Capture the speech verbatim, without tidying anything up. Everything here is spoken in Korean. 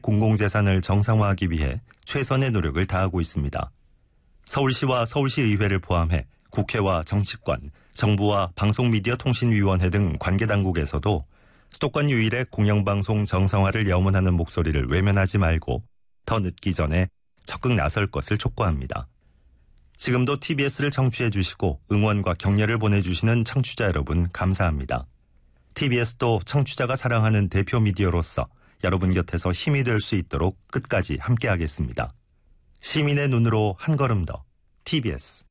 공공재산을 정상화하기 위해 최선의 노력을 다하고 있습니다. 서울시와 서울시의회를 포함해 국회와 정치권, 정부와 방송미디어통신위원회 등 관계당국에서도 수도권 유일의 공영방송 정상화를 염원하는 목소리를 외면하지 말고 더 늦기 전에 적극 나설 것을 촉구합니다. 지금도 티비에스를 청취해 주시고 응원과 격려를 보내주시는 청취자 여러분 감사합니다. 티비에스도 청취자가 사랑하는 대표 미디어로서 여러분 곁에서 힘이 될 수 있도록 끝까지 함께하겠습니다. 시민의 눈으로 한 걸음 더 티비에스